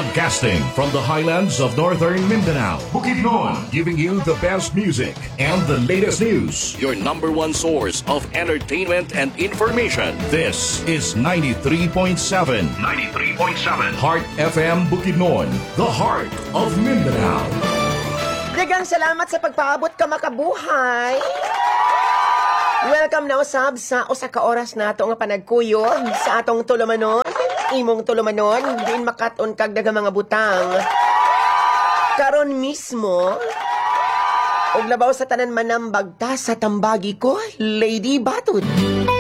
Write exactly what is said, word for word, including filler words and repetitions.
Broadcasting from the highlands of northern Mindanao, Bukidnon, giving you the best music and the latest news. Your number one source of entertainment and information. This is ninety-three point seven. ninety-three point seven. Heart F M Bukidnon, the heart of Mindanao. Dagang salamat sa pagpaabot ka makabuhay. Welcome na usab sa usa ka oras nato nga panagkuyog sa atong tulumanon. Imong tulumanon, diin makaton kag daghang mga butang. Karon mismo, og labaw sa tanan manambagta sa tambagi ko, Lady Batud.